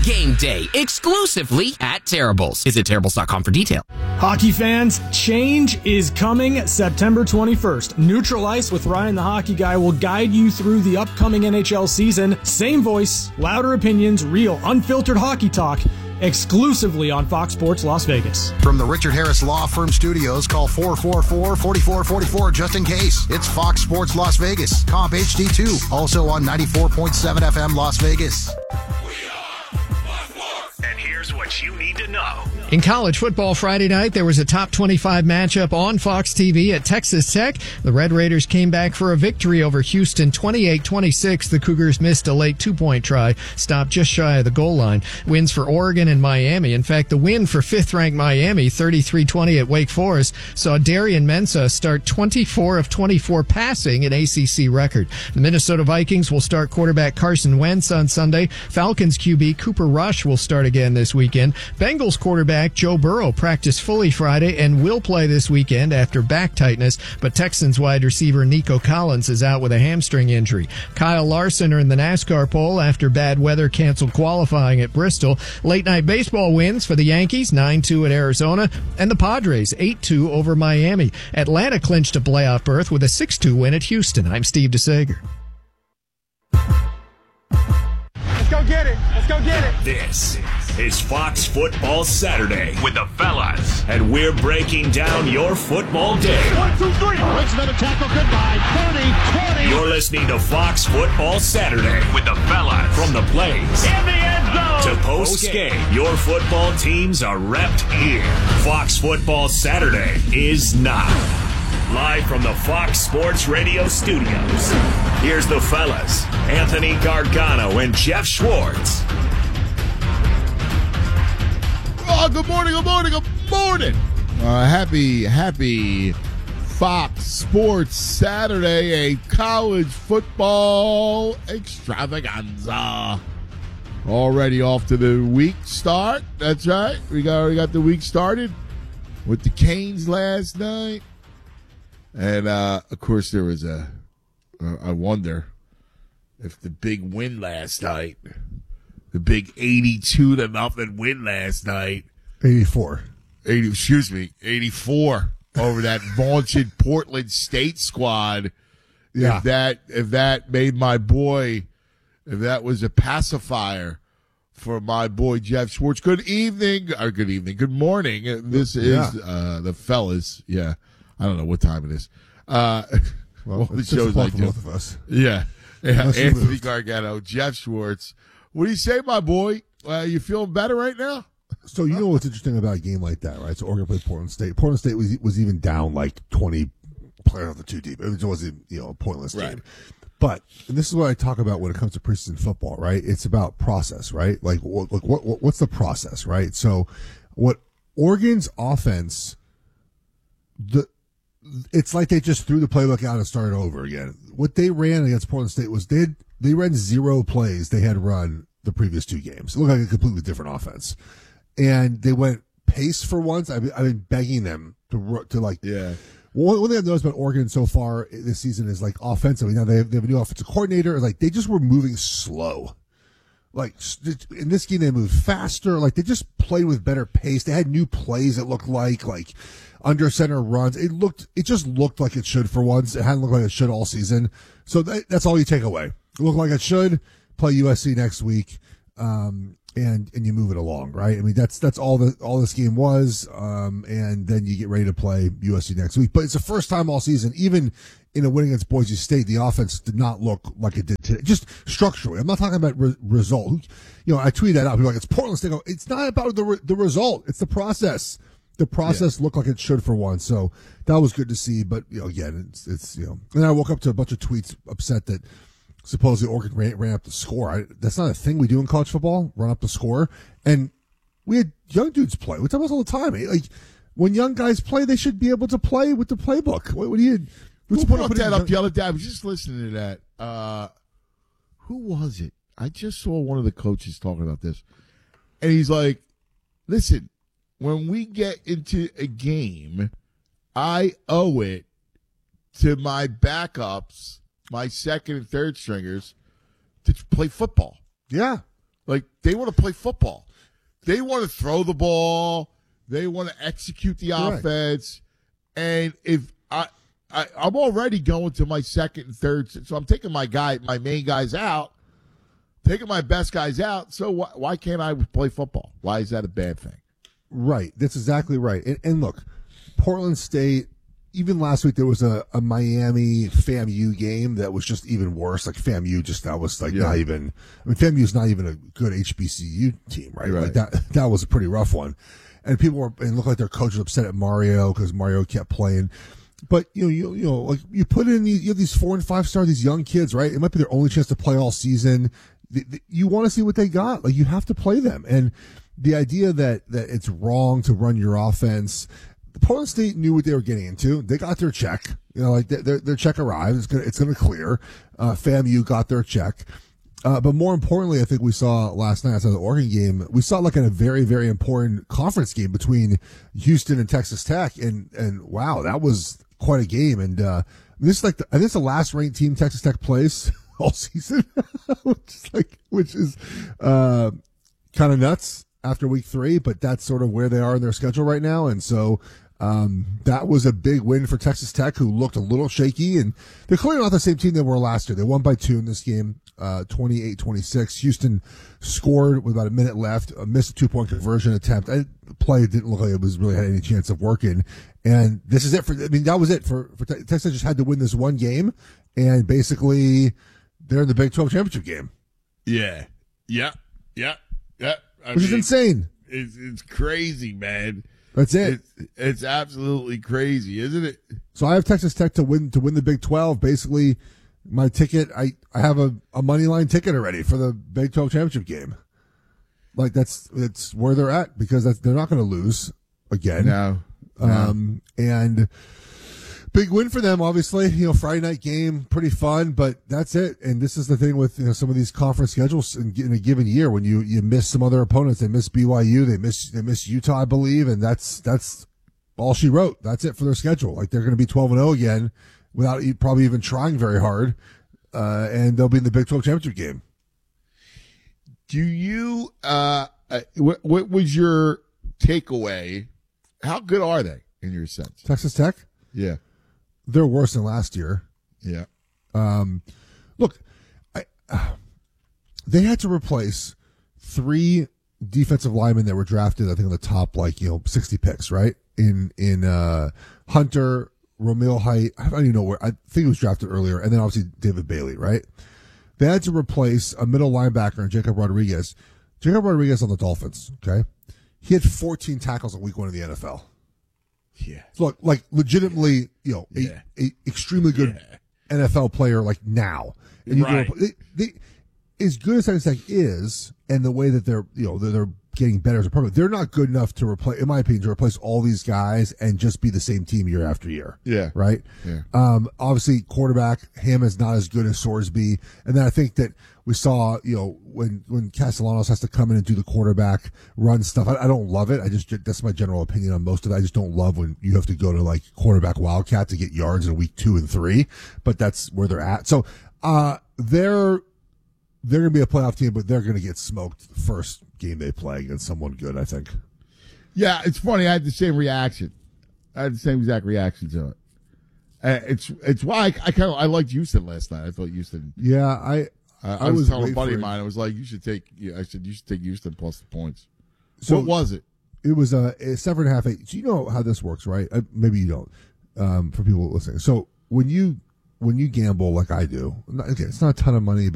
game day exclusively at Terrible's. Visit Terrible's.com for details. Hockey fans, change is coming September 21st. Neutral Ice with Ryan the Hockey Guy will guide you through the upcoming NHL season. Same voice, louder opinions, real, unfiltered hockey talk. Exclusively on Fox Sports Las Vegas. From the Richard Harris Law Firm Studios, call 444-4444 just in case. It's Fox Sports Las Vegas. Comp HD2. Also on 94.7 FM Las Vegas. And here's what you need to know. In college football Friday night, there was a top 25 matchup on Fox TV at Texas Tech. The Red Raiders came back for a victory over Houston 28-26. The Cougars missed a late 2-point try, stopped just shy of the goal line. Wins for Oregon and Miami. In fact, the win for 5th-ranked Miami, 33-20 at Wake Forest, saw Darian Mensah start 24 of 24 passing, an ACC record. The Minnesota Vikings will start quarterback Carson Wentz on Sunday. Falcons QB Cooper Rush will start again this weekend. Bengals quarterback Joe Burrow practiced fully Friday and will play this weekend after back tightness, but Texans wide receiver Nico Collins is out with a hamstring injury. Kyle Larson earned the NASCAR pole after bad weather canceled qualifying at Bristol. Late night baseball wins for the Yankees, 9-2 at Arizona, and the Padres, 8-2 over Miami. Atlanta clinched a playoff berth with a 6-2 win at Houston. I'm Steve DeSager. Let's go get it. Let's go get it. This is Fox Football Saturday with the fellas, and we're breaking down your football day. 1, 2, 3. Makes another tackle. Goodbye. 30, 20. You're listening to Fox Football Saturday with the fellas. From the plays In the end zone. to post-game, your football teams are repped here. Fox Football Saturday is now. Live from the Fox Sports Radio studios, here's the fellas, Anthony Gargano and Jeff Schwartz. Oh, good morning, good morning, good morning. Happy Fox Sports Saturday, a college football extravaganza. Already off to the week start. That's right. We already got the week started with the Canes last night. And, of course, there was I wonder if the big win last night, the big 82-0 win last night. 84 over that vaunted Portland State squad. Yeah. If that made my boy, if that was a pacifier for my boy Jeff Schwartz. Good morning. This is the fellas. Yeah. I don't know what time it is. Well, the it's show's like both of us. Yeah. Anthony Gargano, Jeff Schwartz. What do you say, my boy? You feeling better right now? So you know what's interesting about a game like that, right? So Oregon played Portland State. Portland State was even down like 20 players on the 2 deep. It wasn't a pointless game. But and this is what I talk about when it comes to preseason football, right? It's about process, right? Like what's the process, right? So what Oregon's offense, it's like they just threw the playbook out and started over again. What they ran against Portland State was they ran 0 plays they had run the previous 2 games. It looked like a completely different offense. And they went pace for once. I've been begging them to like. Yeah. One thing I've noticed about Oregon so far this season is like offensively. Now they have a new offensive coordinator. Like they just were moving slow. Like in this game they moved faster. Like they just played with better pace. They had new plays that looked like under center runs. It just looked like it should for once. It hadn't looked like it should all season. So that's all you take away. It looked like it should. Play USC next week. And you move it along, right? I mean, that's all this game was. And then you get ready to play USC next week. But it's the first time all season, even in a win against Boise State, the offense did not look like it did today. Just structurally. I'm not talking about result. I tweeted that out. People are like, it's Portland State. It's not about the result. It's the process. The process looked like it should for once. So that was good to see. But, again, it's and I woke up to a bunch of tweets upset that supposedly Oregon ran up the score. That's not a thing we do in college football, run up the score. And we had young dudes play. We talk about this all the time. Like, when young guys play, they should be able to play with the playbook. What do you... Who brought that up the other day? I was just listening to that. Who was it? I just saw one of the coaches talking about this. And he's like, listen, when we get into a game, I owe it to my backups, my second and third stringers, to play football. Yeah. Like, they want to play football. They want to throw the ball. They want to execute the offense. And if I'm already going to my second and third, so I'm taking my main guys out, taking my best guys out. So why can't I play football? Why is that a bad thing? Right. That's exactly right. And look, Portland State, even last week there was a Miami FAMU game that was just even worse. Like FAMU that was like not even, FAMU's not even a good HBCU team, right? Like that was a pretty rough one. And people looked like their coach was upset at Mario because Mario kept playing. But you know, like you put in you have these 4 and 5 star, these young kids, right? It might be their only chance to play all season. You want to see what they got. Like you have to play them. And the idea that it's wrong to run your offense, Portland State knew what they were getting into. They got their check. Like their check arrived. It's gonna clear. FAMU got their check. But more importantly, I think we saw last night outside the Oregon game, we saw like in a very, very important conference game between Houston and Texas Tech, and wow, that was quite a game. And this is like I think it's the last ranked team Texas Tech plays all season, which is kind of nuts after week 3, but that's sort of where they are in their schedule right now. And so that was a big win for Texas Tech, who looked a little shaky, and they're clearly not the same team they were last year. They won by 2 in this game, 28-26. Houston scored with about a minute left, missed a 2-point conversion attempt. The play didn't look like it was really had any chance of working. And this is it that was it for Texas. Just had to win this one game, and basically they're in the Big 12 championship game. Yeah. Which is insane. It's crazy, man. That's it. It's absolutely crazy, isn't it? So I have Texas Tech to win the Big 12. Basically, my ticket, I have a money line ticket already for the Big 12 championship game. Like it's where they're at because they're not going to lose again. No. And big win for them, obviously. Friday night game, pretty fun, but that's it. And this is the thing with some of these conference schedules in a given year when you miss some other opponents. They miss BYU, they miss Utah, I believe, and that's all she wrote. That's it for their schedule. Like they're going to be 12-0 again without probably even trying very hard, and they'll be in the Big 12 championship game. Do you? What was your takeaway? How good are they in your sense? Texas Tech? Yeah. They're worse than last year. Yeah. Look, they had to replace 3 defensive linemen that were drafted, I think, in the top 60 picks, right? In Hunter, Romeo Height, I don't even know where. I think he was drafted earlier, and then obviously David Bailey, right? They had to replace a middle linebacker, Jacob Rodriguez. Jacob Rodriguez on the Dolphins, okay? He had 14 tackles in week 1 of the NFL. Yeah. So like legitimately, a extremely good NFL player now. And right. As good as Texas Tech is, and the way that they're getting better as a program, they're not good enough to replace, in my opinion, to replace all these guys and just be the same team year after year. Yeah. Right? Yeah. Obviously quarterback, him is not as good as Sorsby. And then I think that we saw, when Castellanos has to come in and do the quarterback run stuff. I don't love it. That's my general opinion on most of it. I just don't love when you have to go to quarterback wildcat to get yards in week 2 and 3, but that's where they're at. So, they're going to be a playoff team, but they're going to get smoked the first game they play against someone good, I think. Yeah, it's funny. I had the same reaction. I had the same exact reaction to it. It's why I liked Houston last night. I thought Houston. Yeah, I was telling a buddy of mine. I was like, you should take Houston plus the points. So what was it? It was a 7.5, 8. So you know how this works, right? Maybe you don't. For people listening. So when you gamble like I do, okay, it's not a ton of money.